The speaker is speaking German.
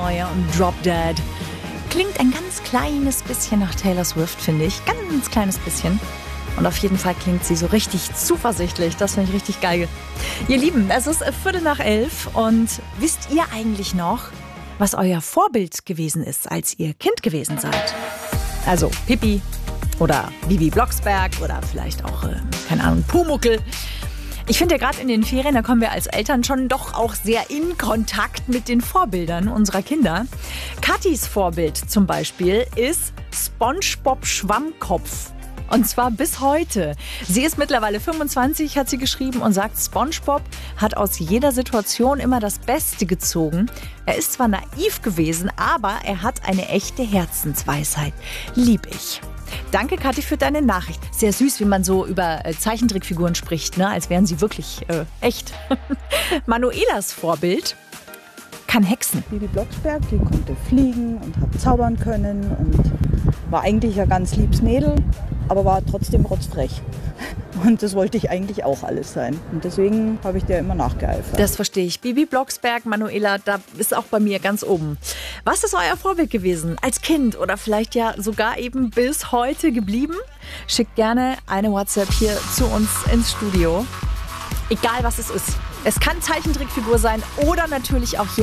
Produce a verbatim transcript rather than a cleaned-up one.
Paranoia und Drop Dead. Klingt ein ganz kleines bisschen nach Taylor Swift, finde ich. Ganz kleines bisschen. Und auf jeden Fall klingt sie so richtig zuversichtlich. Das finde ich richtig geil. Ihr Lieben, es ist Viertel nach elf. Und wisst ihr eigentlich noch, was euer Vorbild gewesen ist, als ihr Kind gewesen seid? Also Pippi oder Bibi Blocksberg oder vielleicht auch, äh, keine Ahnung, Pumuckl. Ich finde ja gerade in den Ferien, da kommen wir als Eltern schon doch auch sehr in Kontakt mit den Vorbildern unserer Kinder. Kathis Vorbild zum Beispiel ist SpongeBob Schwammkopf. Und zwar bis heute. Sie ist mittlerweile fünfundzwanzig, hat sie geschrieben, und sagt, SpongeBob hat aus jeder Situation immer das Beste gezogen. Er ist zwar naiv gewesen, aber er hat eine echte Herzensweisheit. Lieb ich. Danke, Kathi, für deine Nachricht. Sehr süß, wie man so über äh, Zeichentrickfiguren spricht, ne? Als wären sie wirklich äh, echt. Manuelas Vorbild kann hexen. Bibi Blocksberg, die konnte fliegen und hat zaubern können und war eigentlich ein ganz liebes Mädel, aber war trotzdem rotzfrech. Und das wollte ich eigentlich auch alles sein. Und deswegen habe ich der immer nachgeeifert. Das verstehe ich. Bibi Blocksberg, Manuela, da ist auch bei mir ganz oben. Was ist euer Vorbild gewesen? Als Kind oder vielleicht ja sogar eben bis heute geblieben? Schickt gerne eine WhatsApp hier zu uns ins Studio. Egal was es ist. Es kann Zeichentrickfigur sein oder natürlich auch jemand.